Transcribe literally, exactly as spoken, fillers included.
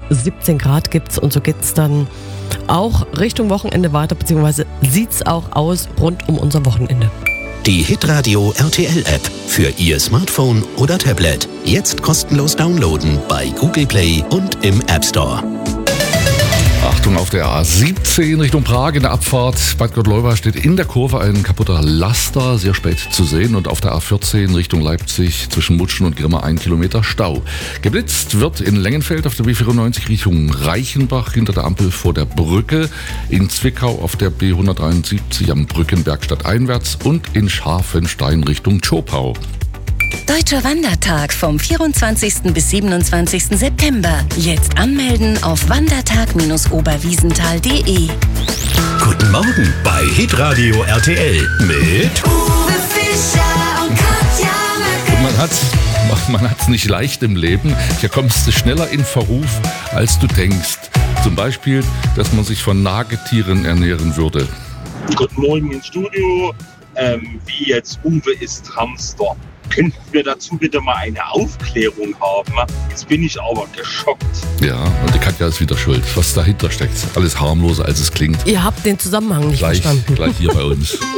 siebzehn Grad gibt's und so geht's dann auch Richtung Wochenende weiter, beziehungsweise sieht's auch aus rund um unser Wochenende. Die Hitradio R T L-App für Ihr Smartphone oder Tablet. Jetzt kostenlos downloaden bei Google Play und im App Store. Achtung, auf der A siebzehn Richtung Prag in der Abfahrt Bad Gottleuba steht in der Kurve ein kaputter Laster, sehr spät zu sehen. Und auf der A vierzehn Richtung Leipzig zwischen Mutschen und Grimma ein Kilometer Stau. Geblitzt wird in Lengenfeld auf der B vierundneunzig Richtung Reichenbach hinter der Ampel vor der Brücke, in Zwickau auf der B hundertdreiundsiebzig am Brückenberg stadteinwärts und in Scharfenstein Richtung Zschopau. Deutscher Wandertag vom vierundzwanzigsten bis siebenundzwanzigsten September. Jetzt anmelden auf wandertag Bindestrich oberwiesenthal punkt de. Guten Morgen bei Hitradio R T L mit Uwe Fischer und Katja Möcke. Man hat's, man hat's nicht leicht im Leben. Hier kommst du schneller in Verruf, als du denkst. Zum Beispiel, dass man sich von Nagetieren ernähren würde. Guten Morgen ins Studio. Ähm, wie jetzt Uwe ist Hamster. Könnten wir dazu bitte mal eine Aufklärung haben? Jetzt bin ich aber geschockt. Ja, und die Katja ist wieder schuld. Was dahinter steckt, alles harmloser, als es klingt. Ihr habt den Zusammenhang nicht Gleich, verstanden. gleich hier bei uns.